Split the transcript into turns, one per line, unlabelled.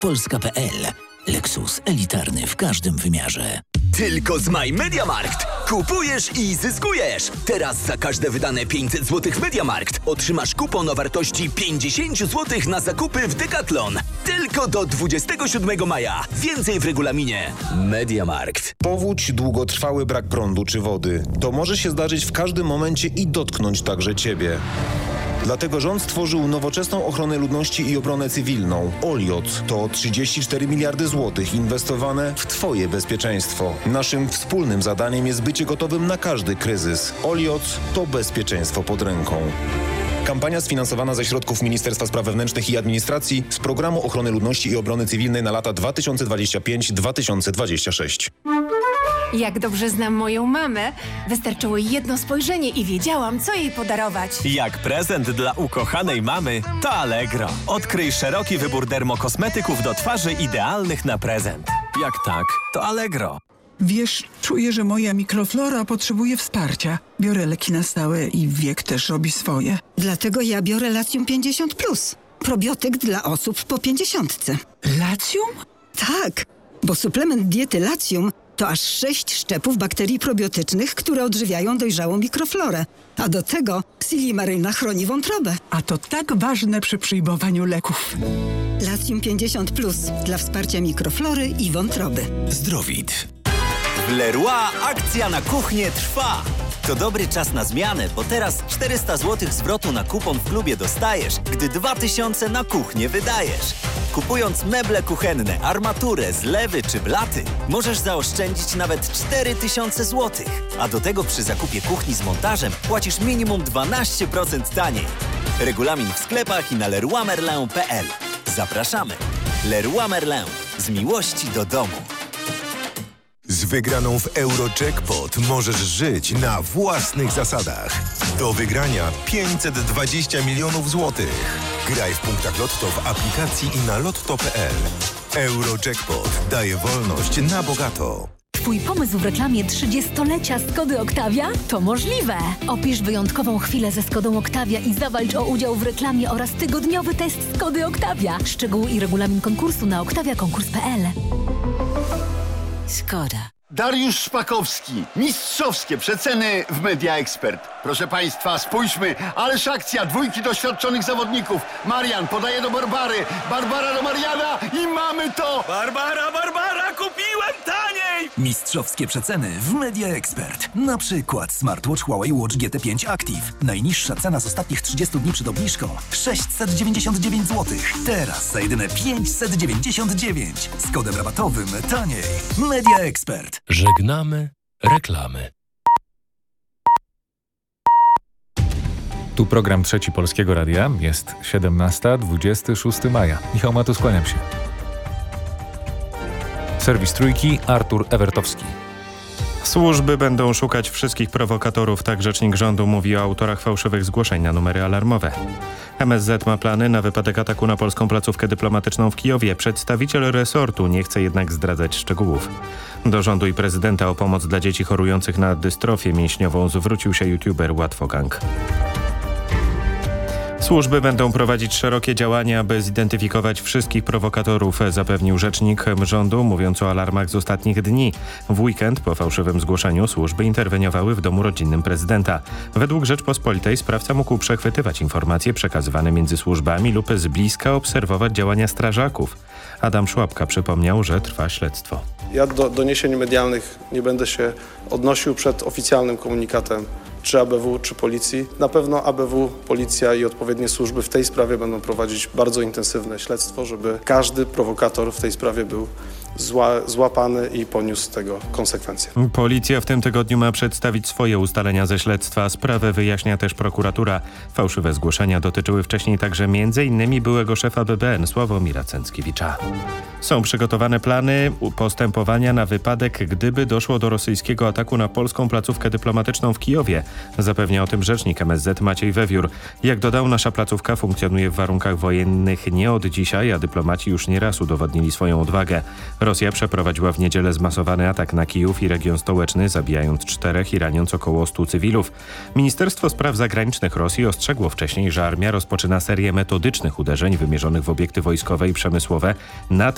Polska.pl. Lexus elitarny w każdym wymiarze.
Tylko z My MediaMarkt. Kupujesz i zyskujesz. Teraz za każde wydane 500 zł w MediaMarkt otrzymasz kupon o wartości 50 zł na zakupy w Decathlon. Tylko do 27 maja. Więcej w regulaminie. MediaMarkt.
Powódź, długotrwały brak prądu czy wody. To może się zdarzyć w każdym momencie i dotknąć także Ciebie. Dlatego rząd stworzył nowoczesną ochronę ludności i obronę cywilną. OLIOC to 34 miliardy złotych inwestowane w Twoje bezpieczeństwo. Naszym wspólnym zadaniem jest bycie gotowym na każdy kryzys. OLIOC to bezpieczeństwo pod ręką. Kampania sfinansowana ze środków Ministerstwa Spraw Wewnętrznych i Administracji z Programu Ochrony Ludności i Obrony Cywilnej na lata 2025-2026.
Jak dobrze znam moją mamę, wystarczyło jedno spojrzenie i wiedziałam, co jej podarować.
Jak prezent dla ukochanej mamy, to Allegro. Odkryj szeroki wybór dermokosmetyków do twarzy idealnych na prezent. Jak tak, to Allegro.
Wiesz, czuję, że moja mikroflora potrzebuje wsparcia. Biorę leki na stałe i wiek też robi swoje.
Dlatego ja biorę Latium 50+. Probiotyk dla osób po 50.
Latium?
Tak, bo suplement diety Latium to aż 6 szczepów bakterii probiotycznych, które odżywiają dojrzałą mikroflorę. A do tego Silimaryna chroni wątrobę.
A to tak ważne przy przyjmowaniu leków.
Latium 50+ dla wsparcia mikroflory i wątroby.
Zdrowit.
W Leroy akcja na kuchnię trwa. To dobry czas na zmianę, bo teraz 400 zł zwrotu na kupon w klubie dostajesz, gdy 2000 na kuchnię wydajesz. Kupując meble kuchenne, armaturę, zlewy czy blaty, możesz zaoszczędzić nawet 4000 zł. A do tego przy zakupie kuchni z montażem płacisz minimum 12% taniej. Regulamin w sklepach i na leroymerlin.pl. Zapraszamy. Leroy Merlin. Z miłości do domu.
Z wygraną w Eurojackpot możesz żyć na własnych zasadach. Do wygrania 520 milionów złotych. Graj w punktach Lotto w aplikacji i na lotto.pl. Eurojackpot daje wolność na bogato.
Twój pomysł w reklamie 30-lecia Skody Octavia? To możliwe! Opisz wyjątkową chwilę ze Skodą Octavia i zawalcz o udział w reklamie oraz tygodniowy test Skody Octavia. Szczegóły i regulamin konkursu na octaviakonkurs.pl.
Skoda.
Dariusz Szpakowski. Mistrzowskie przeceny w Media Expert. Proszę Państwa, spójrzmy. Ależ akcja. Dwójki doświadczonych zawodników. Marian podaje do Barbary. Barbara do Mariana i mamy to!
Barbara, kupiłem taniej!
Mistrzowskie przeceny w Media Expert. Na przykład smartwatch Huawei Watch GT5 Active. Najniższa cena z ostatnich 30 dni przed obniżką 699 zł. Teraz za jedyne 599. Z kodem rabatowym taniej. Media Expert.
Żegnamy reklamy.
Tu program Trzeci Polskiego Radia. Jest 17, 26 maja. Michał Matus, kłaniam się. Serwis Trójki, Artur Ewertowski.
Służby będą szukać wszystkich prowokatorów, tak rzecznik rządu mówi o autorach fałszywych zgłoszeń na numery alarmowe. MSZ ma plany na wypadek ataku na polską placówkę dyplomatyczną w Kijowie. Przedstawiciel resortu nie chce jednak zdradzać szczegółów. Do rządu i prezydenta o pomoc dla dzieci chorujących na dystrofię mięśniową zwrócił się youtuber Łatwogang. Służby będą prowadzić szerokie działania, by zidentyfikować wszystkich prowokatorów, zapewnił rzecznik rządu, mówiąc o alarmach z ostatnich dni. W weekend po fałszywym zgłoszeniu służby interweniowały w domu rodzinnym prezydenta. Według Rzeczpospolitej sprawca mógł przechwytywać informacje przekazywane między służbami lub z bliska obserwować działania strażaków. Adam Szłapka przypomniał, że trwa śledztwo.
Ja do doniesień medialnych nie będę się odnosił przed oficjalnym komunikatem czy ABW, czy policji. Na pewno ABW, policja i odpowiednie służby w tej sprawie będą prowadzić bardzo intensywne śledztwo, żeby każdy prowokator w tej sprawie był złapany i poniósł z tego konsekwencje.
Policja w tym tygodniu ma przedstawić swoje ustalenia ze śledztwa. Sprawę wyjaśnia też prokuratura. Fałszywe zgłoszenia dotyczyły wcześniej także m.in. byłego szefa BBN Sławomira Cęckiewicza. Są przygotowane plany postępowania na wypadek, gdyby doszło do rosyjskiego ataku na polską placówkę dyplomatyczną w Kijowie. Zapewnia o tym rzecznik MSZ Maciej Wewiór. Jak dodał, nasza placówka funkcjonuje w warunkach wojennych nie od dzisiaj, a dyplomaci już nieraz udowodnili swoją odwagę. Rosja przeprowadziła w niedzielę zmasowany atak na Kijów i region stołeczny, zabijając 4 i raniąc około 100 cywilów. Ministerstwo Spraw Zagranicznych Rosji ostrzegło wcześniej, że armia rozpoczyna serię metodycznych uderzeń wymierzonych w obiekty wojskowe i przemysłowe nad